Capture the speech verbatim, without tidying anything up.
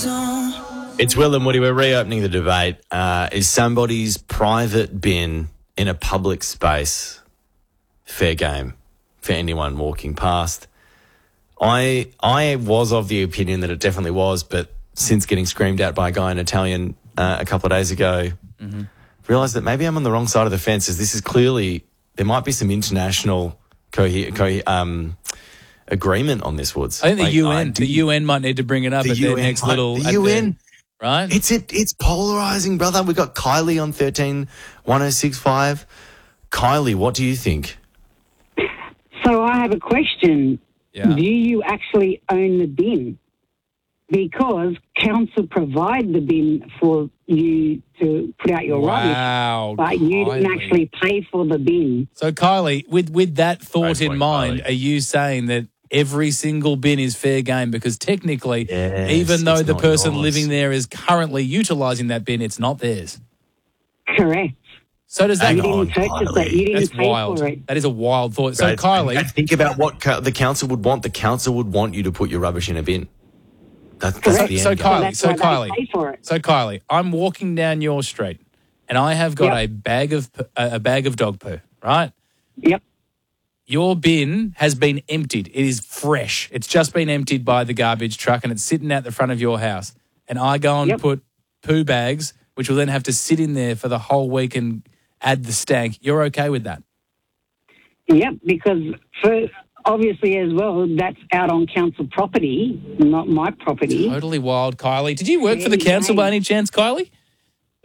It's Will and Woody. We're reopening the debate. Uh, is somebody's private bin in a public space fair game for anyone walking past? I I was of the opinion that it definitely was, but since getting screamed at by a guy in Italian uh, a couple of days ago, mm-hmm. realised that maybe I'm on the wrong side of the fence. As this is clearly, there might be some international co- co- um, agreement on this, Woods. I think the like, U N, I, the U N might need to bring it up the at U N, their next like, little... The U N... Right? It's it, it's polarising, brother. We've got Kylie on thirteen one oh six five. Kylie, what do you think? So I have a question. Yeah. Do you actually own the bin? Because council provide the bin for you to put out your Wow, rubbish, but you Kylie. didn't actually pay for the bin. So, Kylie, with, with that thought Great in point, mind, Kylie. are you saying that every single bin is fair game? Because technically, Yes, even though it's the not person yours. living there is currently utilising that bin, it's not theirs. Correct. So does that... Hang You didn't on, purchase Kylie. it. You didn't That's pay wild. for it. That is a wild thought. So, Right? Kylie... And think about what co- the council would want. The council would want you to put your rubbish in a bin. That's, that's Correct. the So, end Kylie, game. that's so why Kylie, they pay for it. So, Kylie, I'm walking down your street and I have got Yep. a bag of p- a bag of dog poo, right? Yep. Your bin has been emptied. It is fresh. It's just been emptied by the garbage truck and it's sitting at the front of your house. And I go and Yep. put poo bags, which will then have to sit in there for the whole week and add the stank. You're okay with that? Yep, because for obviously as well, that's out on council property, not my property. Totally wild, Kylie. Did you work for the Yeah, council by yeah. any chance, Kylie?